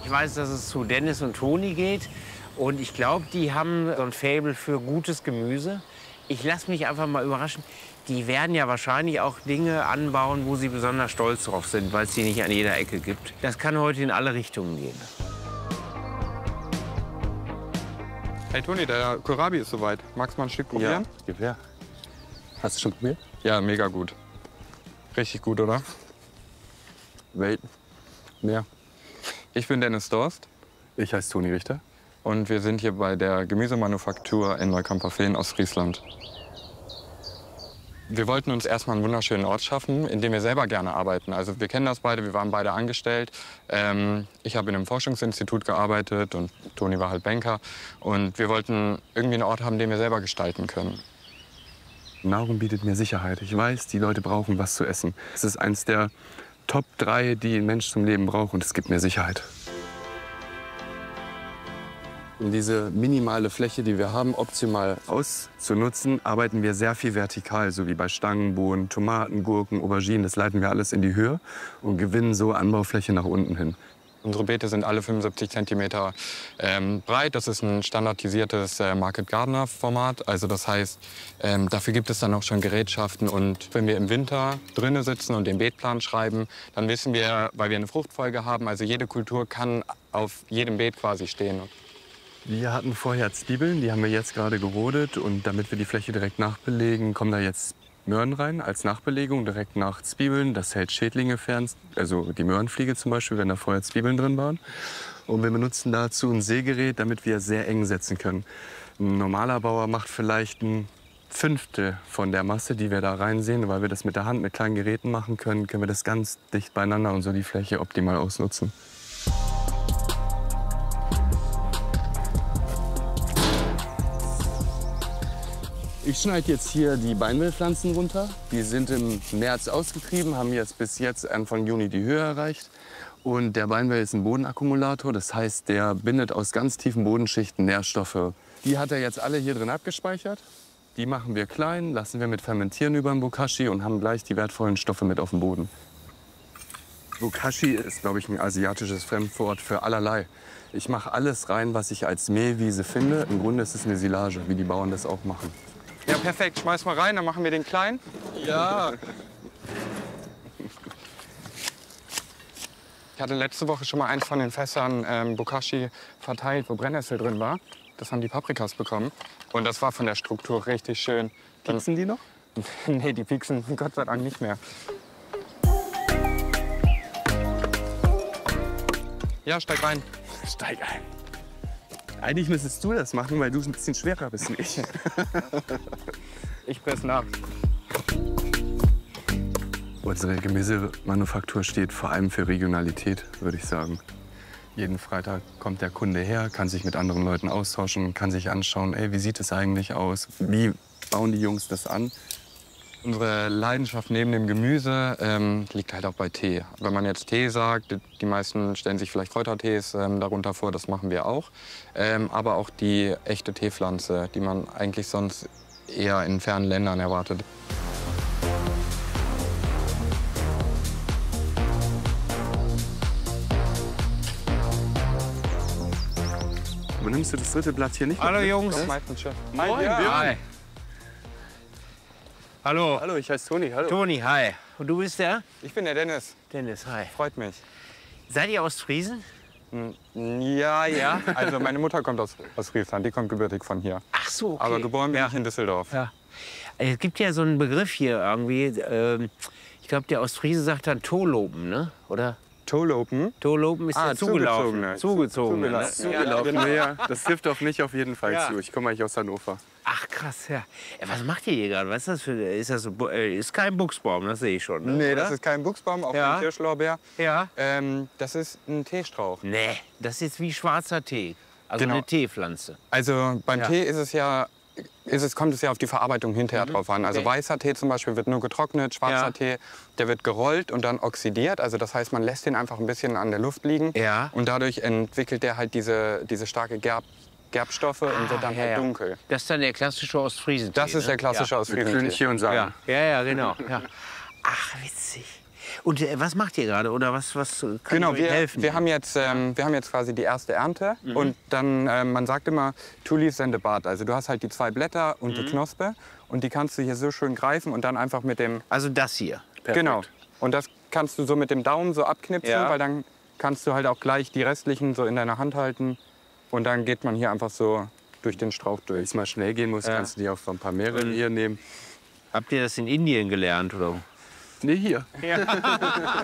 Ich weiß, dass es zu Dennis und Toni geht. Und ich glaube, die haben so ein Faible für gutes Gemüse. Ich lasse mich einfach mal überraschen. Die werden ja wahrscheinlich auch Dinge anbauen, wo sie besonders stolz drauf sind, weil es die nicht an jeder Ecke gibt. Das kann heute in alle Richtungen gehen. Hey Toni, der Kohlrabi ist soweit. Magst du mal ein Stück probieren? Ja, gib her. Hast du schon probiert? Ja, mega gut. Richtig gut, oder? Welt. Mehr. Ich bin Dennis Dorst. Ich heiße Toni Richter. Und wir sind hier bei der Gemüsemanufaktur in Neukamperfehn, Ostfriesland. Wir wollten uns erstmal einen wunderschönen Ort schaffen, in dem wir selber gerne arbeiten. Also wir kennen das beide, wir waren beide angestellt. Ich habe in einem Forschungsinstitut gearbeitet und Toni war halt Banker. Und wir wollten irgendwie einen Ort haben, den wir selber gestalten können. Nahrung bietet mir Sicherheit. Ich weiß, die Leute brauchen was zu essen. Es ist eins der Top 3, die ein Mensch zum Leben braucht, und es gibt mir Sicherheit. Um diese minimale Fläche, die wir haben, optimal auszunutzen, arbeiten wir sehr viel vertikal, so wie bei Stangen, Bohnen, Tomaten, Gurken, Auberginen. Das leiten wir alles in die Höhe und gewinnen so Anbaufläche nach unten hin. Unsere Beete sind alle 75 cm breit. Das ist ein standardisiertes Market Gardener Format. Also das heißt, dafür gibt es dann auch schon Gerätschaften. Und wenn wir im Winter drinnen sitzen und den Beetplan schreiben, dann wissen wir, weil wir eine Fruchtfolge haben, also jede Kultur kann auf jedem Beet quasi stehen. Wir hatten vorher Zwiebeln, die haben wir jetzt gerade gerodet. Und damit wir die Fläche direkt nachbelegen, kommen da jetzt Möhren rein als Nachbelegung, direkt nach Zwiebeln. Das hält Schädlinge fern, also die Möhrenfliege zum Beispiel, wenn da vorher Zwiebeln drin waren. Und wir benutzen dazu ein Sägegerät, damit wir sehr eng setzen können. Ein normaler Bauer macht vielleicht ein Fünftel von der Masse, die wir da reinsehen. Weil wir das mit der Hand mit kleinen Geräten machen können, können wir das ganz dicht beieinander und so die Fläche optimal ausnutzen. Ich schneide jetzt hier die Beinmehlpflanzen runter. Die sind im März ausgetrieben, haben jetzt bis jetzt Anfang Juni die Höhe erreicht. Und der Beinmehl ist ein Bodenakkumulator, das heißt, der bindet aus ganz tiefen Bodenschichten Nährstoffe. Die hat er jetzt alle hier drin abgespeichert. Die machen wir klein, lassen wir mit fermentieren über den Bokashi und haben gleich die wertvollen Stoffe mit auf dem Boden. Bokashi ist, glaube ich, ein asiatisches Fremdwort für allerlei. Ich mache alles rein, was ich als Mehlwiese finde. Im Grunde ist es eine Silage, wie die Bauern das auch machen. Ja, perfekt. Schmeiß mal rein, dann machen wir den klein. Ja. Ich hatte letzte Woche schon mal eins von den Fässern Bokashi verteilt, wo Brennnessel drin war. Das haben die Paprikas bekommen. Und das war von der Struktur richtig schön. Pieksen die noch? Nee, die pieksen Gott sei Dank nicht mehr. Ja, steig rein. Steig ein. Eigentlich müsstest du das machen, weil du ein bisschen schwerer bist wie ich. Ich press nach. Unsere Gemüsemanufaktur steht vor allem für Regionalität, würde ich sagen. Jeden Freitag kommt der Kunde her, kann sich mit anderen Leuten austauschen, kann sich anschauen, ey, wie sieht es eigentlich aus? Wie bauen die Jungs das an? Unsere Leidenschaft neben dem Gemüse liegt halt auch bei Tee. Wenn man jetzt Tee sagt, die meisten stellen sich vielleicht Kräutertees darunter vor, das machen wir auch. Aber auch die echte Teepflanze, die man eigentlich sonst eher in fernen Ländern erwartet. Aber nimmst du das dritte Blatt hier nicht? Hallo Jungs. Moin, Hi. Hallo. Hallo, ich heiße Toni. Hallo. Toni, hi. Und du bist der? Ich bin der Dennis. Dennis, hi. Freut mich. Seid ihr Ostfriesen? Ja, ja. Also meine Mutter kommt aus Friesland, die kommt gebürtig von hier. Ach so, okay. Aber geboren bin ich in Düsseldorf. Ja. Es gibt ja so einen Begriff hier irgendwie. Ich glaube, der Ostfriese sagt dann Tolopen, ne? Oder? Tolopen? Tolopen ist der zugelaufen. Zugezogene. Ne? Zugelaufen, ja. Das trifft auf mich auf jeden Fall zu. Ich komme eigentlich aus Hannover. Ach krass, ja. Was macht ihr hier gerade? Was ist das für? Ist das so, ist kein Buchsbaum, das sehe ich schon. Ne? Nee, oder? das ist kein Buchsbaum, auch Ja. kein Kirschlorbeer. Ja. Das ist ein Teestrauch. Nee, das ist jetzt wie schwarzer Tee. Also Genau. eine Teepflanze. Also beim Ja. Tee ist es ja, kommt es ja auf die Verarbeitung hinterher drauf an. Also Okay. weißer Tee zum Beispiel wird nur getrocknet, schwarzer Ja. Tee, der wird gerollt und dann oxidiert. Also das heißt, man lässt den einfach ein bisschen an der Luft liegen. Ja. Und dadurch entwickelt der halt diese starke Gerbstoffe und wird dann halt dunkel. Das ist dann der klassische Ostfriesentee. Das ist der klassische ja. Ostfriesentee. Königchen und Sagen. Ja, ja, ja, genau. Ja. Ach, witzig. Und was macht ihr gerade? Oder was kann Genau, ich euch helfen? wir haben jetzt quasi die erste Ernte. Und dann, man sagt immer, two leaves and a bud. Also du hast halt die 2 Blätter und die Knospe. Und die kannst du hier so schön greifen und dann einfach mit dem... Also das hier. Genau. Und das kannst du so mit dem Daumen so abknipsen, Ja. weil dann kannst du halt auch gleich die restlichen so in deiner Hand halten. Und dann geht man hier einfach so durch den Strauch Wenn durch. es mal schnell gehen muss, kannst du die auch von ein paar mehreren hier nehmen. Habt ihr das in Indien gelernt? Oder? Nee, hier.